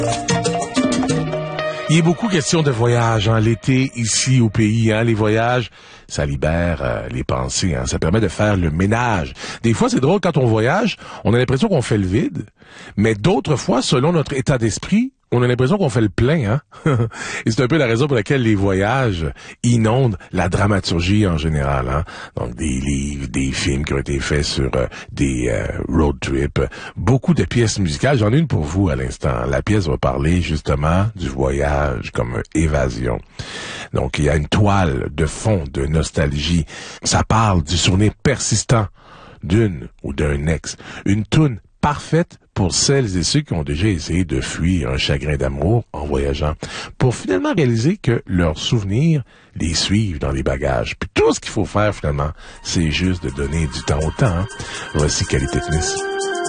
Il est beaucoup question de voyage, l'été ici au pays, les voyages, ça libère les pensées, ça permet de faire le ménage. Des fois, c'est drôle, quand on voyage, on a l'impression qu'on fait le vide, mais d'autres fois, selon notre état d'esprit, on a l'impression qu'on fait le plein, Et c'est un peu la raison pour laquelle les voyages inondent la dramaturgie en général, Donc, des livres, des films qui ont été faits sur des road trips, beaucoup de pièces musicales. J'en ai une pour vous à l'instant. La pièce va parler justement du voyage comme évasion. Donc, il y a une toile de fond de nostalgie. Ça parle du souvenir persistant d'une ou d'un ex. Une toune parfaite pour celles et ceux qui ont déjà essayé de fuir un chagrin d'amour en voyageant, pour finalement réaliser que leurs souvenirs les suivent dans les bagages. Puis tout ce qu'il faut faire finalement, c'est juste de donner du temps au temps. Voici Qualité Tennis.